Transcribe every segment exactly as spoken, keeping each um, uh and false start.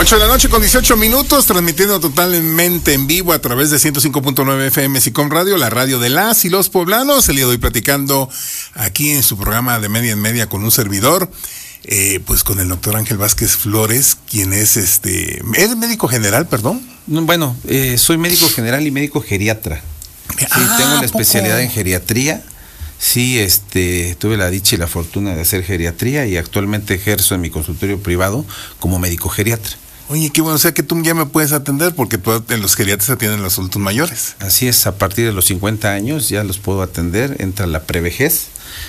ocho de la noche con dieciocho minutos, transmitiendo totalmente en vivo a través de ciento cinco punto nueve F M SICOM Radio, la radio de las y los poblanos. El día de hoy platicando aquí en su programa de Media en Media con un servidor, eh, pues con el doctor Ángel Vázquez Flores, quien es este, ¿eres médico general, perdón? Bueno, eh, soy médico general y médico geriatra. Sí, ah, tengo la ¿poco? especialidad en geriatría. Sí, este, tuve la dicha y la fortuna de hacer geriatría y actualmente ejerzo en mi consultorio privado como médico geriatra. Oye, qué bueno, o sea que tú ya me puedes atender porque tú en los geriatras atienden a los adultos mayores. Así es, a partir de los cincuenta años ya los puedo atender, entra la prevejez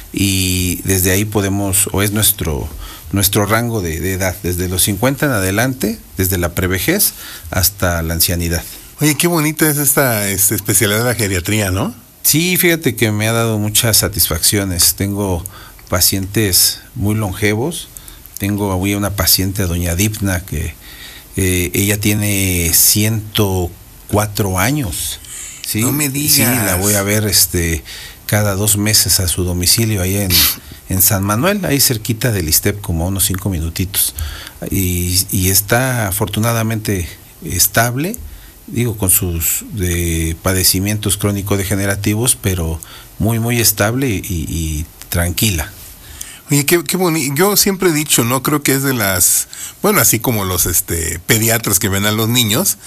y desde ahí podemos, o es nuestro, nuestro rango de, de edad, desde los cincuenta en adelante, desde la prevejez hasta la ancianidad. Oye, qué bonita es esta, esta especialidad de la geriatría, ¿no? Sí, fíjate que me ha dado muchas satisfacciones. Tengo pacientes muy longevos. Tengo hoy una paciente, doña Dipna, que eh, ella tiene ciento cuatro años. ¿Sí? No me digas. Sí, la voy a ver este cada dos meses a su domicilio ahí en, en San Manuel, ahí cerquita del ISSSTE, como unos cinco minutitos. Y, y está afortunadamente estable. Digo, con sus de padecimientos crónico-degenerativos, pero muy, muy estable y, y tranquila. Oye, qué, qué bonito. Yo siempre he dicho, ¿no? Creo que es de las, bueno, así como los este pediatras que ven a los niños,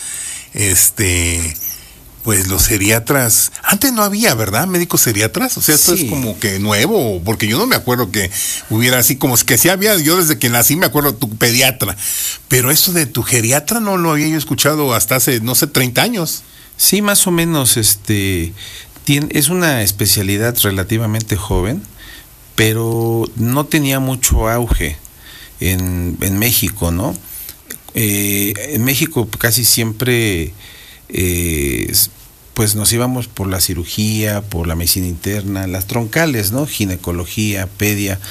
este, pues los geriatras, antes no había, ¿verdad? Médicos geriatras, o sea, esto sí. Es como que nuevo, porque yo no me acuerdo que hubiera así, como que sí había, yo desde que nací me acuerdo tu pediatra, pero esto de tu geriatra no lo había yo escuchado hasta hace, no sé, treinta años. Sí, más o menos, este, tiene, es una especialidad relativamente joven, pero no tenía mucho auge en, en México, ¿no? Eh, en México casi siempre... Eh, pues nos íbamos por la cirugía, por la medicina interna, las troncales, ¿no? Ginecología, pedia.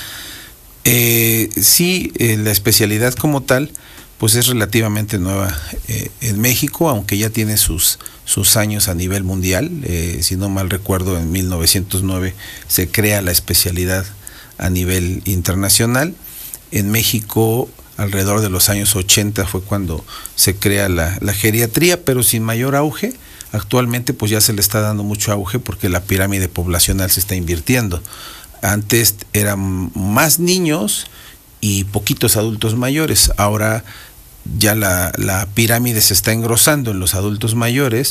Eh, sí, eh, la especialidad como tal, pues es relativamente nueva eh, en México, aunque ya tiene sus, sus años a nivel mundial. Eh, si no mal recuerdo, en mil novecientos nueve se crea la especialidad a nivel internacional. En México, alrededor de los años ochenta fue cuando se crea la, la geriatría, pero sin mayor auge. Actualmente pues ya se le está dando mucho auge porque la pirámide poblacional se está invirtiendo. Antes eran más niños y poquitos adultos mayores. Ahora ya la, la pirámide se está engrosando en los adultos mayores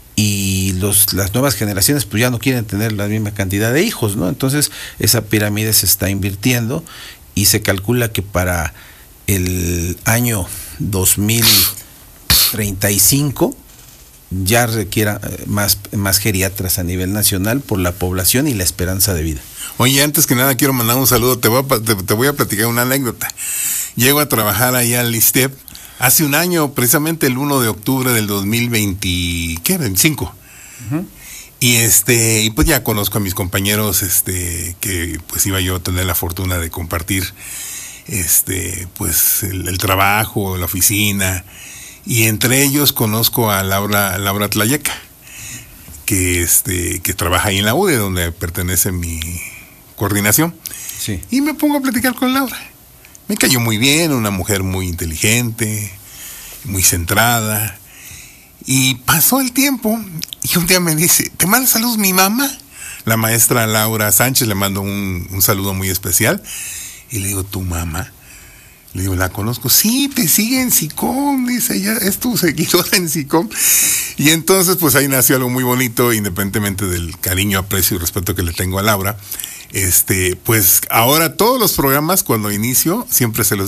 y los, las nuevas generaciones pues ya no quieren tener la misma cantidad de hijos, ¿no? Entonces esa pirámide se está invirtiendo y se calcula que para el año dos mil treinta y cinco ya requiera más, más geriatras a nivel nacional por la población y la esperanza de vida. Oye, antes que nada quiero mandar un saludo, te voy a, te, te voy a platicar una anécdota. Llego a trabajar allá al ISSSTE hace un año, precisamente el uno de octubre del dos mil veinte, ¿qué? veinticinco. Uh-huh. Y este, y pues ya conozco a mis compañeros, este, que pues iba yo a tener la fortuna de compartir este, pues el, el trabajo, la oficina. Y entre ellos conozco a Laura, Laura Tlayeca, que este, que trabaja ahí en la U D E, donde pertenece mi coordinación. Sí. Y me pongo a platicar con Laura. Me cayó muy bien, una mujer muy inteligente, muy centrada. Y pasó el tiempo, y un día me dice, ¿te manda saludos mi mamá? La maestra Laura Sánchez, le mando un, un saludo muy especial. Y le digo, ¿tu mamá? Le digo, ¿la conozco? Sí, te sigue en SICOM, dice, ella es tu seguidora en SICOM. Y entonces, pues ahí nació algo muy bonito, independientemente del cariño, aprecio y respeto que le tengo a Laura. Este, pues ahora todos los programas, cuando inicio, siempre se los